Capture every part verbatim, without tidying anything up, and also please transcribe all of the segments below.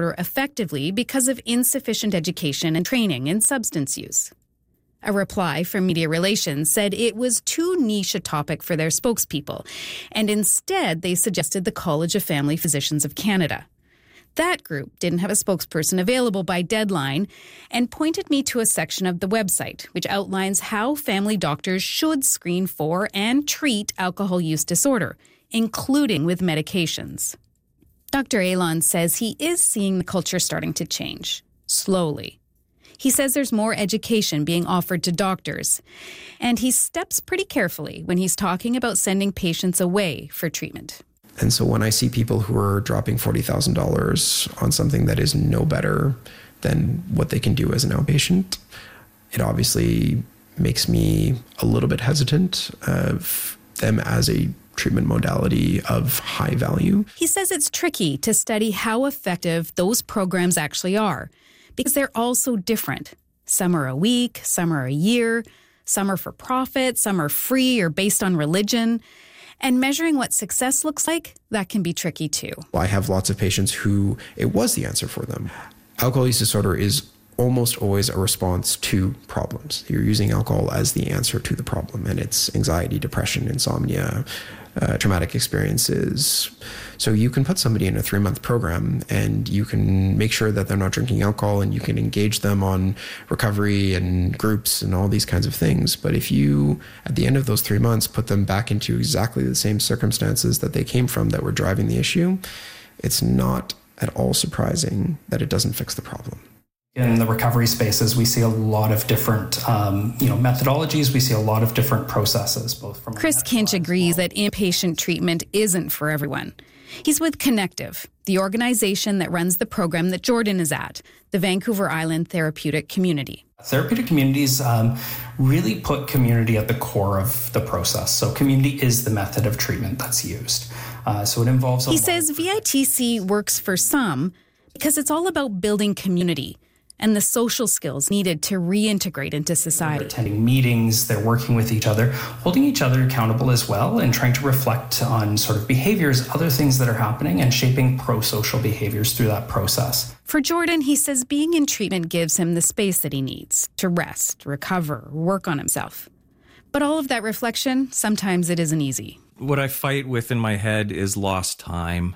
disorder effectively because of insufficient education and training in substance use. A reply from Media Relations said it was too niche a topic for their spokespeople, and instead they suggested the College of Family Physicians of Canada. That group didn't have a spokesperson available by deadline and pointed me to a section of the website which outlines how family doctors should screen for and treat alcohol use disorder, including with medications. Doctor Alon says he is seeing the culture starting to change, slowly. He says there's more education being offered to doctors, and he steps pretty carefully when he's talking about sending patients away for treatment. And so when I see people who are dropping forty thousand dollars on something that is no better than what they can do as an outpatient, it obviously makes me a little bit hesitant of them as a treatment modality of high value. He says it's tricky to study how effective those programs actually are, because they're all so different. Some are a week, some are a year, some are for profit, some are free or based on religion. And measuring what success looks like, that can be tricky too. I have lots of patients who it was the answer for them. Alcohol use disorder is almost always a response to problems. You're using alcohol as the answer to the problem, and it's anxiety, depression, insomnia, uh, traumatic experiences. So you can put somebody in a three-month program and you can make sure that they're not drinking alcohol, and you can engage them on recovery and groups and all these kinds of things. But if you, at the end of those three months, put them back into exactly the same circumstances that they came from that were driving the issue, it's not at all surprising that it doesn't fix the problem. In the recovery spaces, we see a lot of different, um, you know, methodologies. We see a lot of different processes, both from... Chris Kinch agrees that inpatient treatment isn't for everyone. He's with Connective, the organization that runs the program that Jordan is at, the Vancouver Island Therapeutic Community. Therapeutic communities um, really put community at the core of the process. So community is the method of treatment that's used. Uh, so it involves... He says V I T C works for some because it's all about building community and the social skills needed to reintegrate into society. They're attending meetings, they're working with each other, holding each other accountable as well, and trying to reflect on sort of behaviors, other things that are happening, and shaping pro-social behaviors through that process. For Jordan, he says being in treatment gives him the space that he needs to rest, recover, work on himself. But all of that reflection, sometimes it isn't easy. What I fight with in my head is lost time.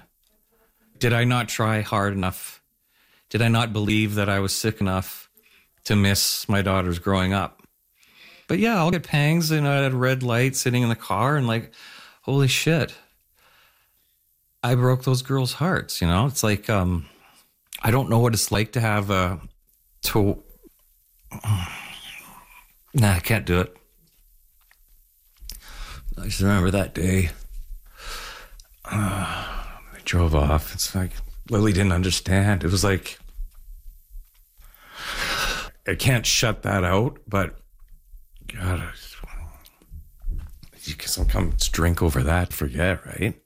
Did I not try hard enough? Did I not believe that I was sick enough to miss my daughter's growing up? But yeah, I'll get pangs and at a red light sitting in the car and like, holy shit. I broke those girls' hearts, you know? It's like, um, I don't know what it's like to have a... To, nah, I can't do it. I just remember that day. Uh, I drove off. It's like... Lily didn't understand. It was like, I can't shut that out, but God, you can come drink over that, forget, right?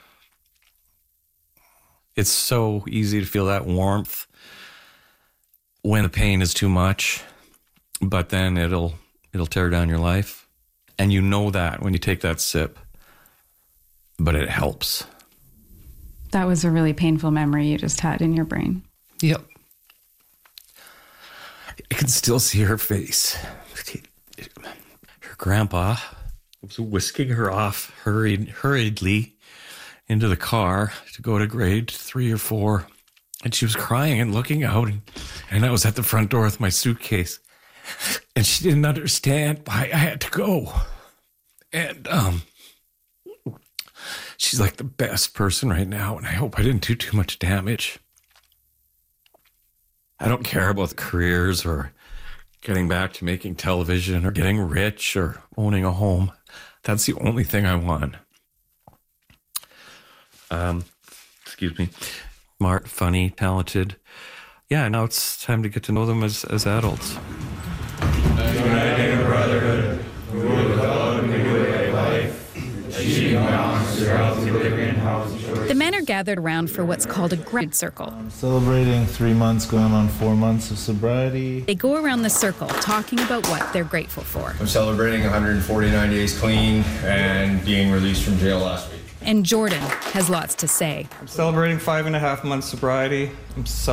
It's so easy to feel that warmth when the pain is too much, but then it'll it'll tear down your life. And you know that when you take that sip, but it helps. That was a really painful memory you just had in your brain. Yep. I can still see her face. Her grandpa was whisking her off hurried, hurriedly into the car to go to grade three or four. And she was crying and looking out. And, and I was at the front door with my suitcase. And she didn't understand why I had to go. And, um... she's like the best person right now, and I hope I didn't do too much damage. I don't care about careers or getting back to making television or getting rich or owning a home. That's the only thing I want. Um, excuse me. Smart, funny, talented. Yeah, now it's time to get to know them as, as adults. Uniting a brotherhood, rule with all and regulate life. The men are gathered around for what's called a gratitude circle. I'm celebrating three months, going on four months of sobriety. They go around the circle talking about what they're grateful for. I'm celebrating one hundred forty-nine days clean and being released from jail last week. And Jordan has lots to say. I'm celebrating five and a half months sobriety. I'm